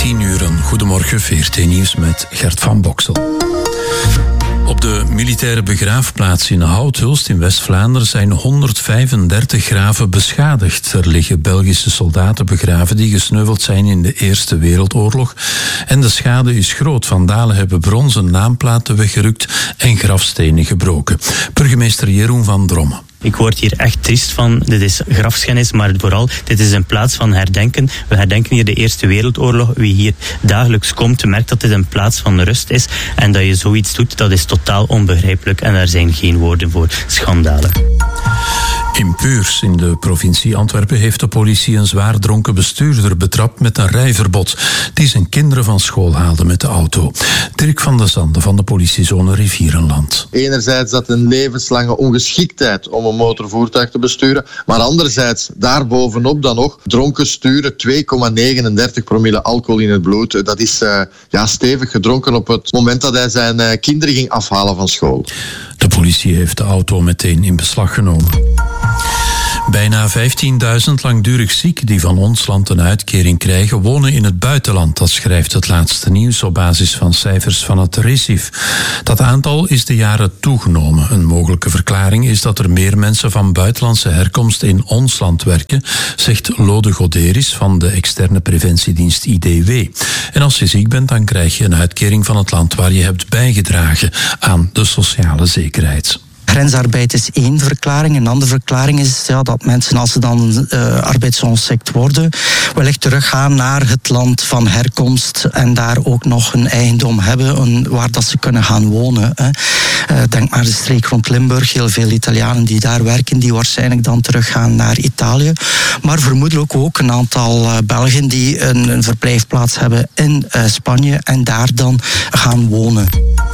10 uur. Goedemorgen, VRT Nieuws met Gert van Boksel. Op de militaire begraafplaats in Houthulst in West-Vlaanderen zijn 135 graven beschadigd. Er liggen Belgische soldaten begraven die gesneuveld zijn in de Eerste Wereldoorlog. En de schade is groot. Vandalen hebben bronzen naamplaten weggerukt en grafstenen gebroken. Burgemeester Jeroen van Drommen. Ik word hier echt triest van. Dit is grafschennis, maar vooral, dit is een plaats van herdenken. We herdenken hier de Eerste Wereldoorlog. Wie hier dagelijks komt, merkt dat dit een plaats van rust is. En dat je zoiets doet, dat is totaal onbegrijpelijk. En daar zijn geen woorden voor. Schandalen. In Puurs, in de provincie Antwerpen, heeft de politie een zwaar dronken bestuurder betrapt met een rijverbod. Die zijn kinderen van school haalde met de auto. Dirk van de Zande van de politiezone Rivierenland. Enerzijds dat een levenslange ongeschiktheid om een motorvoertuig te besturen, maar anderzijds daarbovenop dan nog dronken sturen, 2,39 promille alcohol in het bloed. Dat is stevig gedronken op het moment dat hij zijn kinderen ging afhalen van school. De politie heeft de auto meteen in beslag genomen. Bijna 15.000 langdurig zieken die van ons land een uitkering krijgen, wonen in het buitenland. Dat schrijft het laatste nieuws op basis van cijfers van het RISIF. Dat aantal is de jaren toegenomen. Een mogelijke verklaring is dat er meer mensen van buitenlandse herkomst in ons land werken, zegt Lode Goderis van de externe preventiedienst IDW. En als je ziek bent, dan krijg je een uitkering van het land waar je hebt bijgedragen aan de sociale zekerheid. Grensarbeid is één verklaring. Een andere verklaring is dat mensen, als ze dan arbeidsongeschikt worden, wellicht teruggaan naar het land van herkomst en daar ook nog een eigendom hebben waar dat ze kunnen gaan wonen. Denk maar de streek rond Limburg. Heel veel Italianen die daar werken, die waarschijnlijk dan teruggaan naar Italië. Maar vermoedelijk ook een aantal Belgen die een verblijfplaats hebben in Spanje en daar dan gaan wonen.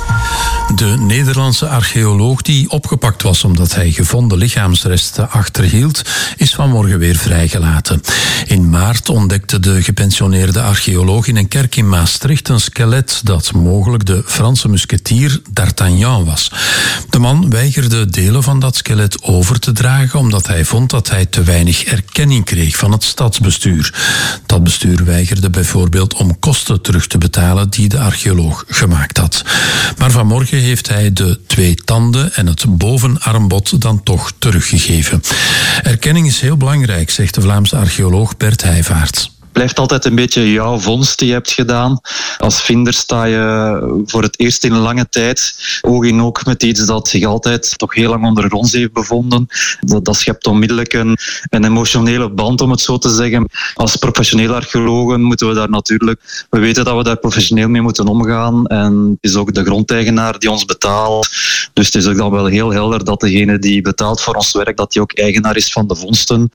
De Nederlandse archeoloog die opgepakt was omdat hij gevonden lichaamsresten achterhield, is vanmorgen weer vrijgelaten. In maart ontdekte de gepensioneerde archeoloog in een kerk in Maastricht een skelet dat mogelijk de Franse musketier d'Artagnan was. De man weigerde delen van dat skelet over te dragen omdat hij vond dat hij te weinig erkenning kreeg van het stadsbestuur. Dat bestuur weigerde bijvoorbeeld om kosten terug te betalen die de archeoloog gemaakt had. Maar vanmorgen heeft hij de 2 tanden en het bovenarmbod dan toch teruggegeven. Erkenning is heel belangrijk, zegt de Vlaamse archeoloog Bert Heijvaart. Blijft altijd een beetje jouw vondst die je hebt gedaan. Als vinder sta je voor het eerst in een lange tijd oog in oog met iets dat zich altijd toch heel lang onder ons heeft bevonden. Dat schept onmiddellijk een emotionele band, om het zo te zeggen. Als professionele archeologen moeten we daar natuurlijk... We weten dat we daar professioneel mee moeten omgaan. En het is ook de grondeigenaar die ons betaalt. Dus het is ook dan wel heel helder dat degene die betaalt voor ons werk, dat die ook eigenaar is van de vondsten.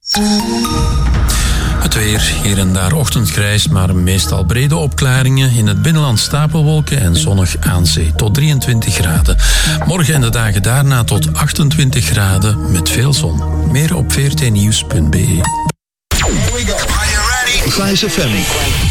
Het weer, hier en daar ochtendgrijs, maar meestal brede opklaringen. In het binnenland stapelwolken en zonnig aan zee tot 23 graden. Morgen en de dagen daarna tot 28 graden met veel zon. Meer op vrtnieuws.be. Vice FM.